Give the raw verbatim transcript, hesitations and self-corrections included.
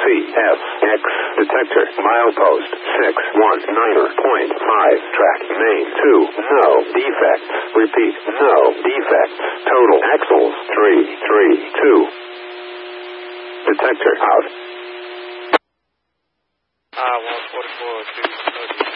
F, X, detector, milepost, six one nine point five, track, main, two, no, defects, repeat, no, defects, total, axles, three three two, detector, out. Uh, one forty-four, two thirty.